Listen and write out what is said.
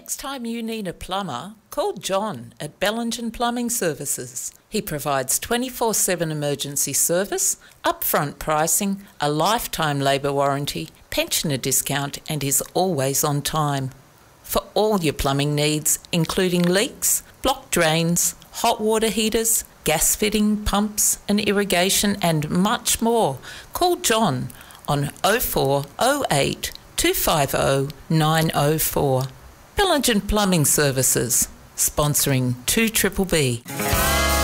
next time you need a plumber, call John at Bellingen Plumbing Services. He provides 24/7 emergency service, upfront pricing, a lifetime labour warranty, pensioner discount, and is always on time. For all your plumbing needs, including leaks, blocked drains, hot water heaters, gas fitting, pumps and irrigation, and much more, call John on 0408 250 904. Bellingen Plumbing Services, sponsoring 2BBB.